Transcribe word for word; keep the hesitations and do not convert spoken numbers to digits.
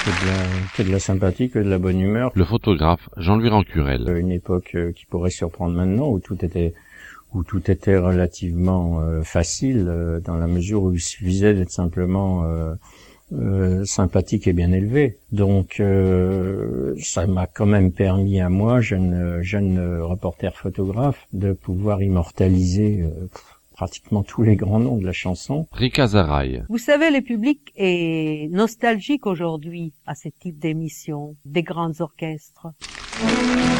Que de la, que de la sympathie, que de la bonne humeur. Le photographe Jean-Louis Rancurel. Une époque qui pourrait surprendre maintenant, où tout était, où tout était relativement euh, facile, euh, dans la mesure où il suffisait d'être simplement euh, euh, sympathique et bien élevé. Donc, euh, ça m'a quand même permis à moi, jeune, jeune reporter photographe, de pouvoir immortaliser euh, pratiquement tous les grands noms de la chanson. Rika Zaraï. Vous savez, le public est nostalgique aujourd'hui à ce type d'émission, des grands orchestres.